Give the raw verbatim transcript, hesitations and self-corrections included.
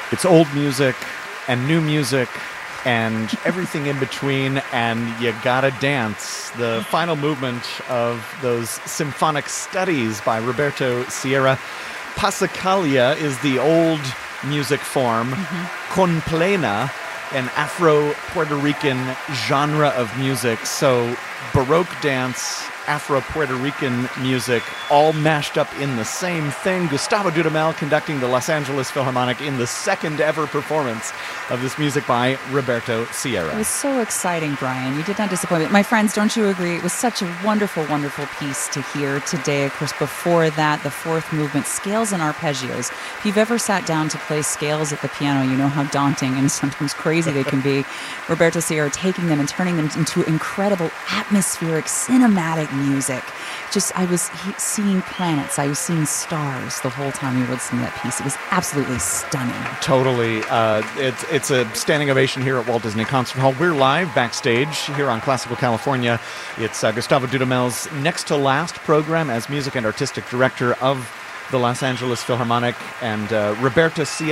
It's old music and new music and everything in between, and you gotta dance. The final movement of those symphonic studies by Roberto Sierra. Passacaglia is the old music form. Mm-hmm. Con plena, an Afro-Puerto Rican genre of music. So Baroque dance, Afro-Puerto Rican music, all mashed up in the same thing. Gustavo Dudamel conducting the Los Angeles Philharmonic in the second ever performance of this music by Roberto Sierra. It was so exciting, Brian. You did not disappoint me. My friends, don't you agree? It was such a wonderful, wonderful piece to hear today. Of course, before that, the fourth movement, scales and arpeggios. If you've ever sat down to play scales at the piano, you know how daunting and sometimes crazy they can be. Roberto Sierra taking them and turning them into incredible atmospheric, cinematic music. Just, I was he- seeing planets, I was seeing stars the whole time we were listening to that piece. It was absolutely stunning. Totally. Uh, it's, it's a standing ovation here at Walt Disney Concert Hall. We're live backstage here on Classical California. It's uh, Gustavo Dudamel's next to last program as music and artistic director of the Los Angeles Philharmonic, and uh, Roberto Sierra